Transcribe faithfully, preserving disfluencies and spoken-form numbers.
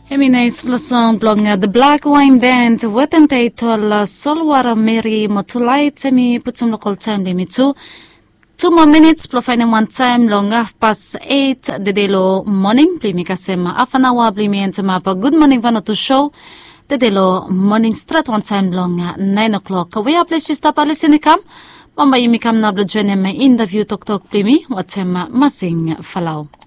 Heminais flasong blong The Black Wine Band wetem title Solwara Mary Motulai temi putum local time limitu. Two more minutes profine one time long half past eight the delo morning plimi kasema half an hour plimi mapa good morning vanotu show the delo morning strat one time long nine o'clock we are pleased to stop listening come mamba yimi kam na blo join me interview tok tok plimi watsema masing falau.